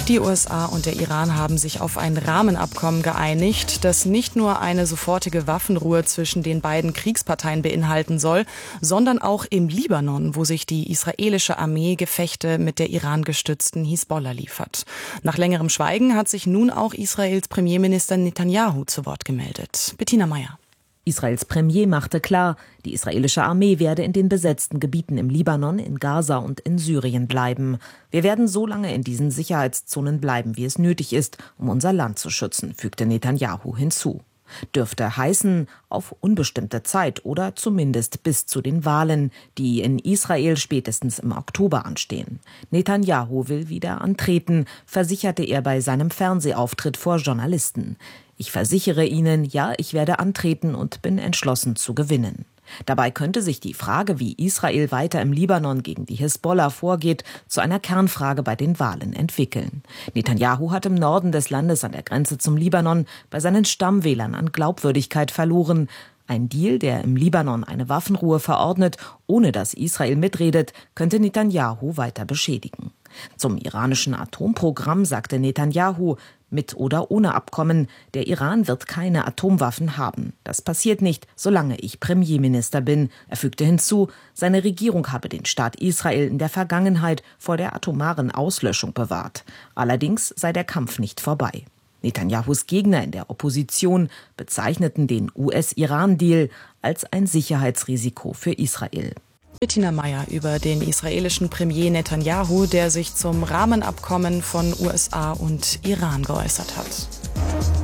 Die USA und der Iran haben sich auf ein Rahmenabkommen geeinigt, das nicht nur eine sofortige Waffenruhe zwischen den beiden Kriegsparteien beinhalten soll, sondern auch im Libanon, wo sich die israelische Armee Gefechte mit der Iran gestützten Hisbollah liefert. Nach längerem Schweigen hat sich nun auch Israels Premierminister Netanyahu zu Wort gemeldet. Bettina Meyer. Israels Premier machte klar, die israelische Armee werde in den besetzten Gebieten im Libanon, in Gaza und in Syrien bleiben. Wir werden so lange in diesen Sicherheitszonen bleiben, wie es nötig ist, um unser Land zu schützen, fügte Netanyahu hinzu. Dürfte heißen, auf unbestimmte Zeit oder zumindest bis zu den Wahlen, die in Israel spätestens im Oktober anstehen. Netanyahu will wieder antreten, versicherte er bei seinem Fernsehauftritt vor Journalisten. Ich versichere Ihnen, ja, ich werde antreten und bin entschlossen zu gewinnen. Dabei könnte sich die Frage, wie Israel weiter im Libanon gegen die Hisbollah vorgeht, zu einer Kernfrage bei den Wahlen entwickeln. Netanyahu hat im Norden des Landes an der Grenze zum Libanon bei seinen Stammwählern an Glaubwürdigkeit verloren. Ein Deal, der im Libanon eine Waffenruhe verordnet, ohne dass Israel mitredet, könnte Netanyahu weiter beschädigen. Zum iranischen Atomprogramm sagte Netanyahu, mit oder ohne Abkommen, der Iran wird keine Atomwaffen haben. Das passiert nicht, solange ich Premierminister bin. Er fügte hinzu, seine Regierung habe den Staat Israel in der Vergangenheit vor der atomaren Auslöschung bewahrt. Allerdings sei der Kampf nicht vorbei. Netanyahus Gegner in der Opposition bezeichneten den US-Iran-Deal als ein Sicherheitsrisiko für Israel. Bettina Meyer über den israelischen Premier Netanyahu, der sich zum Rahmenabkommen von USA und Iran geäußert hat.